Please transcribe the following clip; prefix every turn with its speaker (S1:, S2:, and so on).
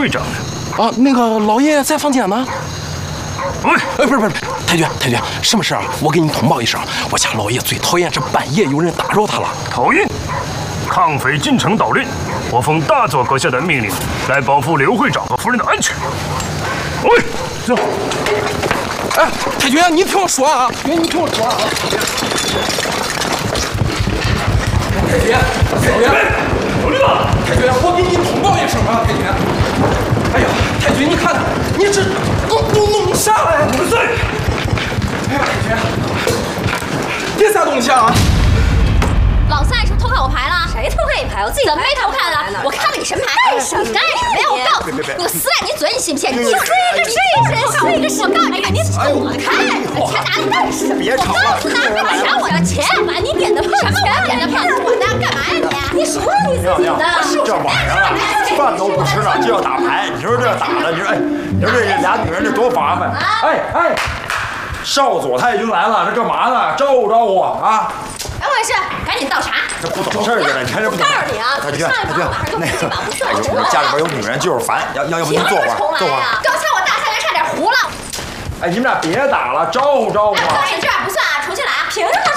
S1: 会长呢？
S2: 啊，那个老爷在房间呢。
S1: 喂，
S2: 不是，太君，什么事啊？我给你通报一声，我家老爷最讨厌这半夜有人打扰他了。
S1: 讨厌！抗匪进城捣乱，我奉大佐阁下的命令来保护刘会长和夫人的安全。喂，走。
S2: 哎，太君，你听我说啊！你听我说啊！太君，
S1: 有礼貌！
S2: 太君，我给你通报一声啊，太君。哎呀，太君，你看，你这弄啥嘞？
S1: 不是。
S2: 哎呀，太君，这啥东西啊？
S3: 老三是不是偷看我牌了？谁偷看你牌？我自己怎么没偷看啊？我看了你什么牌？你干什么呀？我告诉你，我撕烂你嘴，你信不信？你这个我告诉你，你走开！钱拿来干什么？
S4: 别吵了！
S3: 拿拿我的钱！把你点的什么点的胖子？我呢？干嘛呀你？你说你自己的？
S4: 这晚上啊，饭都不吃了就要打牌，你说这打的，你说这俩女人这多麻烦！哎，少佐他已经来了，这干嘛呢？招呼招呼啊！
S3: 怎么回事？赶紧倒茶！
S4: 这不懂事儿的，你看这不懂。
S3: 我告诉你啊，
S4: 太君，那个，家里边有女人就是烦，要不您坐会儿，坐会儿。
S3: 刚才我大菜就差点糊了。
S4: 哎，你们俩别打了，招呼招呼啊！
S3: 这样不算啊，重新来啊！凭什么？